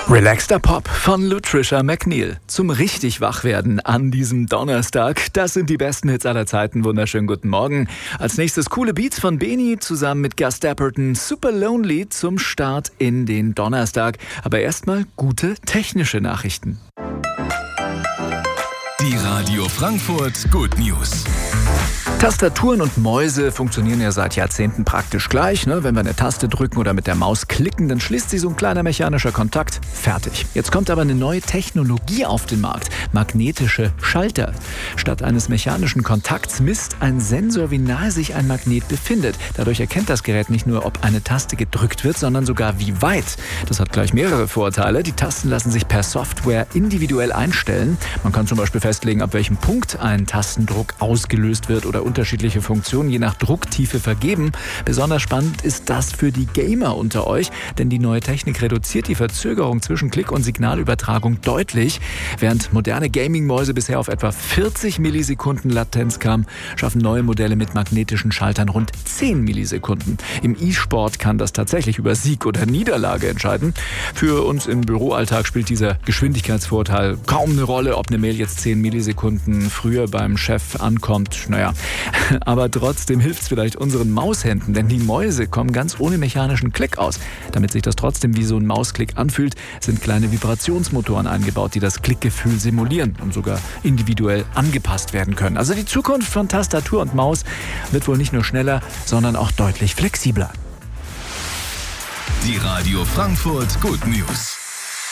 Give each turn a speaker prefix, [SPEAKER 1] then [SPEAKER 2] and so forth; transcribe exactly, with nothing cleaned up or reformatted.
[SPEAKER 1] Relaxter Pop von Lutricia McNeil. Zum richtig Wachwerden an diesem Donnerstag. Das sind die besten Hits aller Zeiten. Wunderschönen guten Morgen. Als nächstes coole Beats von Beni zusammen mit Gus Dapperton. Super Lonely zum Start in den Donnerstag. Aber erstmal gute technische Nachrichten.
[SPEAKER 2] Die Radio Frankfurt Good News.
[SPEAKER 1] Tastaturen und Mäuse funktionieren ja seit Jahrzehnten praktisch gleich. Ne? Wenn wir eine Taste drücken oder mit der Maus klicken, dann schließt sie so ein kleiner mechanischer Kontakt. Fertig. Jetzt kommt aber eine neue Technologie auf den Markt. Magnetische Schalter. Statt eines mechanischen Kontakts misst ein Sensor, wie nahe sich ein Magnet befindet. Dadurch erkennt das Gerät nicht nur, ob eine Taste gedrückt wird, sondern sogar wie weit. Das hat gleich mehrere Vorteile. Die Tasten lassen sich per Software individuell einstellen. Man kann zum Beispiel festlegen, ab welchem Punkt ein Tastendruck ausgelöst wird oder unterschiedliche Funktionen je nach Drucktiefe vergeben. Besonders spannend ist das für die Gamer unter euch, denn die neue Technik reduziert die Verzögerung zwischen Klick- und Signalübertragung deutlich. Während moderne Gaming-Mäuse bisher auf etwa vierzig Millisekunden Latenz kamen, schaffen neue Modelle mit magnetischen Schaltern rund zehn Millisekunden. Im E-Sport kann das tatsächlich über Sieg oder Niederlage entscheiden. Für uns im Büroalltag spielt dieser Geschwindigkeitsvorteil kaum eine Rolle, ob eine Mail jetzt zehn Millisekunden früher beim Chef ankommt. Naja, aber trotzdem hilft es vielleicht unseren Maushänden, denn die Mäuse kommen ganz ohne mechanischen Klick aus. Damit sich das trotzdem wie so ein Mausklick anfühlt, sind kleine Vibrationsmotoren eingebaut, die das Klickgefühl simulieren und sogar individuell angepasst werden können. Also die Zukunft von Tastatur und Maus wird wohl nicht nur schneller, sondern auch deutlich flexibler.
[SPEAKER 2] Die Radio Frankfurt Good News.